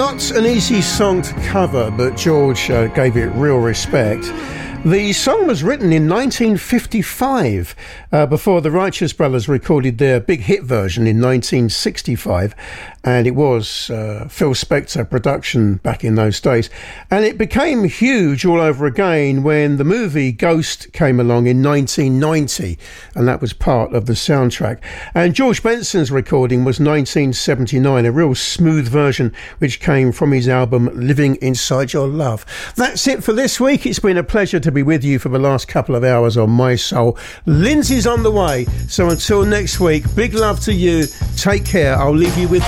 Not an easy song to cover, but George gave it real respect. The song was written in 1955, before the Righteous Brothers recorded their big hit version in 1965, and it was Phil Spector production back in those days. And it became huge all over again when the movie Ghost came along in 1990, and that was part of the soundtrack. And George Benson's recording was 1979, a real smooth version which came from his album Living Inside Your Love. That's it for this week. It's been a pleasure to be with you for the last couple of hours on My Soul. Lindsay's on the way, so until next week, big love to you. Take care. I'll leave you with